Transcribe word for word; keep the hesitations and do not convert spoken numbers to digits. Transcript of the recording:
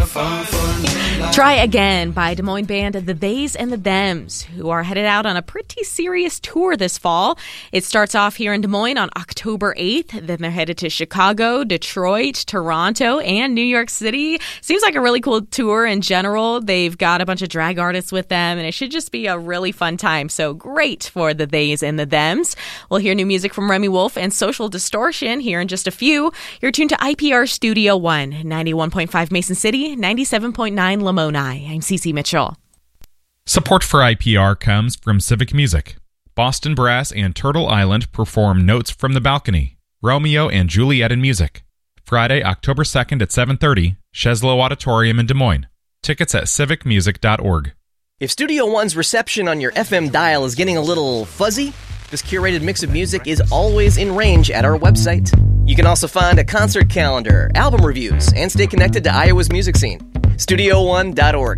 Try Again by Des Moines band The Theys and the Thems, who are headed out on a pretty serious tour this fall. It starts off here in Des Moines on October eighth. Then they're headed to Chicago, Detroit, Toronto, and New York City. Seems like a really cool tour in general. They've got a bunch of drag artists with them, and it should just be a really fun time. So great for The Theys and the Thems. We'll hear new music from Remy Wolf and Social Distortion here in just a few. You're tuned to I P R Studio One, ninety-one point five Mason City, ninety-seven point nine Lamoni. I'm Cece Mitchell. Support for I P R comes from Civic Music. Boston Brass and Turtle Island perform Notes from the Balcony, Romeo and Juliet in Music. Friday, October second at seven thirty, Cheslow Auditorium in Des Moines. Tickets at civic music dot org. If Studio One's reception on your F M dial is getting a little fuzzy, this curated mix of music is always in range at our website. You can also find a concert calendar, album reviews, and stay connected to Iowa's music scene. studio one dot org.